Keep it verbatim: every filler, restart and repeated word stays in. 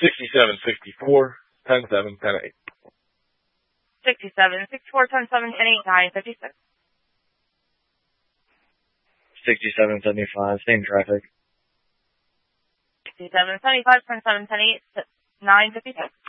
sixty-seven, sixty-four, ten, seven, ten, eight. sixty-seven, sixty-four, ten, seven, ten, eight, nine, fifty-six. sixty-seven, seventy-five, same traffic. sixty-seven, seventy-five, ten, seven, ten, eight, nine, fifty-six.